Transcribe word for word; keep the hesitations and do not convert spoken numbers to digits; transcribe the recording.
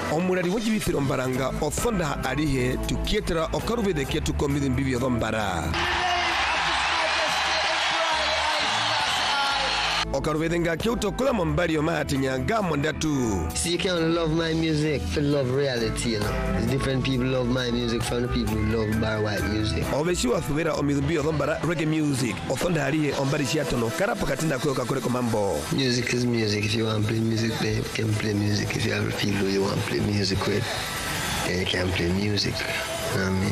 omurari w'igibifiro mbaranga othonda arihe tukietera okarubede ketu komidi mbibyo dombara Okaruvedenga Kyoto kula mombari omati nyanga mondatu. See, you can't love my music for love reality, you know. There's different people love my music from the people who love bar white music. Obeshiwa thubera omidubio dombara reggae music. Othonda harihe ombari shiatono karapa katinda kweka kureko mambo. Music is music. If you want to play music, play, you can play music. If you have a people who you want to play music with, then you can play music. You know what I mean?